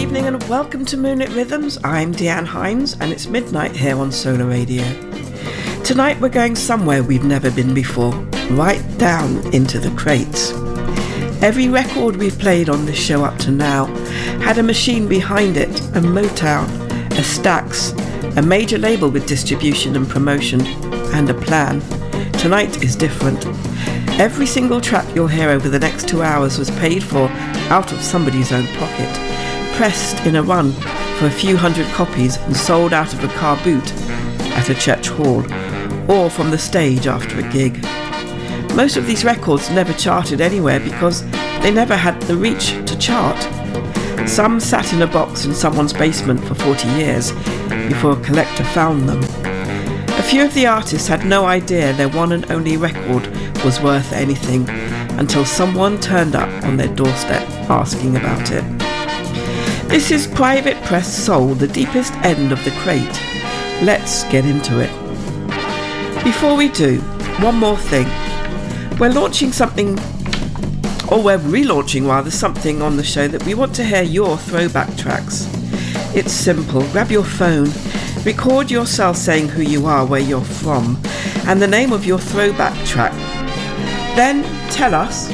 evening and welcome to Moonlit Rhythms. I'm Deanne Hines and it's midnight here on Solar Radio. Tonight we're going somewhere we've never been before, right down into the crates. Every record we've played on this show up to now had a machine behind it, a Motown, a Stax, a major label with distribution and promotion, and a plan. Tonight is different. Every single track you'll hear over the next 2 hours was paid for out of somebody's own pocket, pressed in a run for a few hundred copies and sold out of a car boot at a church hall or from the stage after a gig. Most of these records never charted anywhere because they never had the reach to chart. Some sat in a box in someone's basement for 40 years before a collector found them. A few of the artists had no idea their one and only record was worth anything until someone turned up on their doorstep asking about it. This is Private Press Soul, the deepest end of the crate. Let's get into it. Before we do, one more thing. We're launching something, or we're relaunching rather, something on the show that we want to hear your throwback tracks. It's simple. Grab your phone, record yourself saying who you are, where you're from, and the name of your throwback track. Then tell us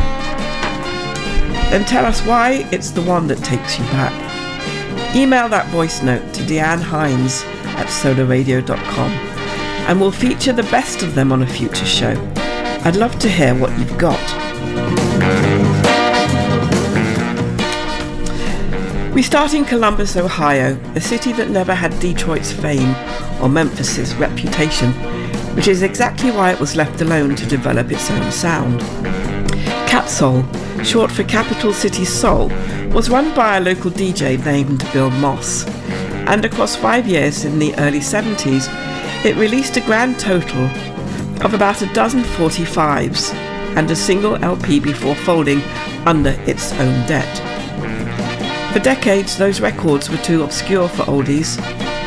why it's the one that takes you back. Email that voice note to deannehines@solarradio.com and we'll feature the best of them on a future show. I'd love to hear what you've got. We start in Columbus, Ohio, a city that never had Detroit's fame or Memphis's reputation, which is exactly why it was left alone to develop its own sound. Capsoul, short for Capital City Soul, was run by a local DJ named Bill Moss, and across 5 years in the early 70s, it released a grand total of about a dozen 45s and a single LP before folding under its own debt. For decades, those records were too obscure for oldies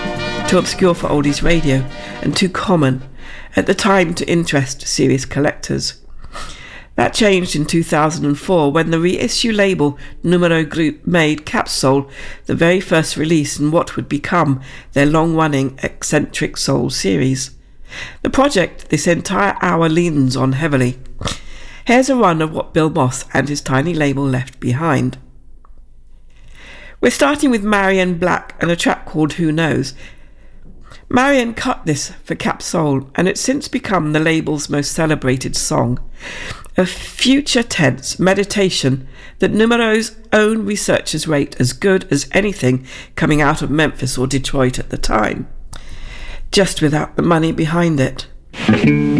radio, and too common at the time to interest serious collectors. That changed in 2004 when the reissue label Numero Group made Capsoul the very first release in what would become their long-running Eccentric Soul series. The project this entire hour leans on heavily. Here's a run of what Bill Moss and his tiny label left behind. We're starting with Marion Black and a track called Who Knows. Marion cut this for Capsoul, and it's since become the label's most celebrated song, a future tense meditation that Numero's own researchers rate as good as anything coming out of Memphis or Detroit at the time, just without the money behind it.